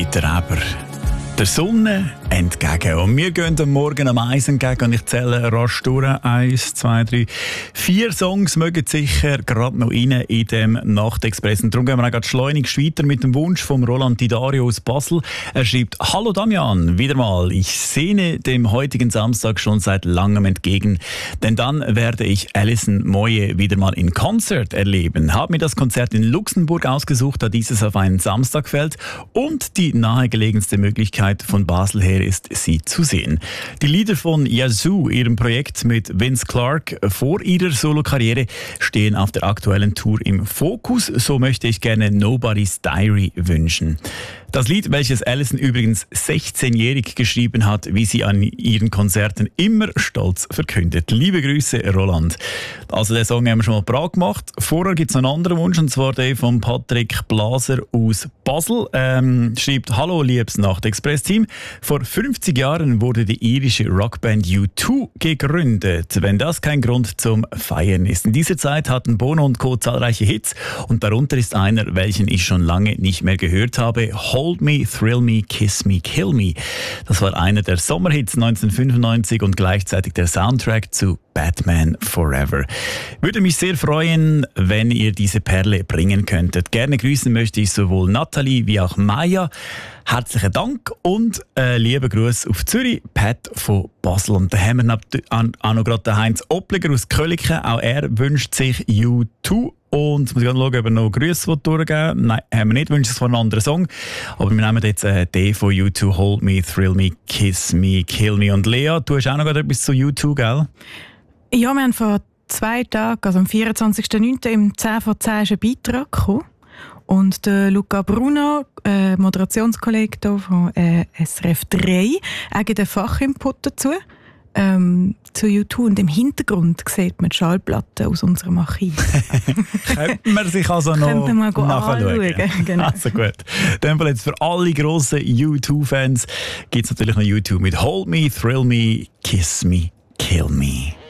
geht er aber der Sonne entgegen. Und wir gehen am Morgen am Eis entgegen und ich zähle rasch durch. 1, 2, 3, 4 Songs mögen sicher gerade noch rein in dem Nachtexpress. Und darum gehen wir auch schleunigst weiter mit dem Wunsch von Roland Didario aus Basel. Er schreibt: Hallo Damian, wieder mal. Ich sehne dem heutigen Samstag schon seit langem entgegen, denn dann werde ich Alison Moye wieder mal in Konzert erleben. Habe mir das Konzert in Luxemburg ausgesucht, da dieses auf einen Samstag fällt und die nahegelegenste Möglichkeit von Basel her ist, sie zu sehen. Die Lieder von Yazoo, ihrem Projekt mit Vince Clarke vor ihrer Solokarriere, stehen auf der aktuellen Tour im Fokus. So möchte ich gerne Nobody's Diary wünschen. Das Lied, welches Alison übrigens 16-jährig geschrieben hat, wie sie an ihren Konzerten immer stolz verkündet. Liebe Grüße, Roland. Also den Song haben wir schon mal parat gemacht. Vorher gibt es einen anderen Wunsch, und zwar den von Patrick Blaser aus Basel. Schreibt: Hallo, liebes Nacht-Express-Team. Vor 50 Jahren wurde die irische Rockband U2 gegründet. Wenn das kein Grund zum Feiern ist. In dieser Zeit hatten Bono und Co. zahlreiche Hits, und darunter ist einer, welchen ich schon lange nicht mehr gehört habe: Hold Me, Thrill Me, Kiss Me, Kill Me. Das war einer der Sommerhits 1995 und gleichzeitig der Soundtrack zu Batman Forever. Würde mich sehr freuen, wenn ihr diese Perle bringen könntet. Gerne grüßen möchte ich sowohl Nathalie wie auch Maya. Herzlichen Dank und liebe Grüße auf Zürich, Pat von Basel. Und da haben wir auch noch gerade den Heinz Oppliger aus Köliken. Auch er wünscht sich U2. Und jetzt muss ich schauen, ob er noch Grüße durchgeben will. Nein, haben wir nicht. Wünschen es einen anderen Song. Aber wir nehmen jetzt den von U2, Hold Me, Thrill Me, Kiss Me, Kill Me. Und Lea, du hast auch noch etwas zu U2, gell? Ja, wir haben vor 2 Tagen, also am 24.09. im 10 vor 10 ist ein Beitrag gekommen. Und der Luca Bruno, Moderationskollege hier von SRF 3, hat einen Fachinput dazu. Zu U2, und im Hintergrund sieht man die Schallplatten aus unserem Archiv. Könnte man sich also noch nachschauen. Genau. Also gut. Dann jetzt für alle grossen U2-Fans gibt es natürlich noch U2 mit Hold Me, Thrill Me, Kiss Me, Kill Me.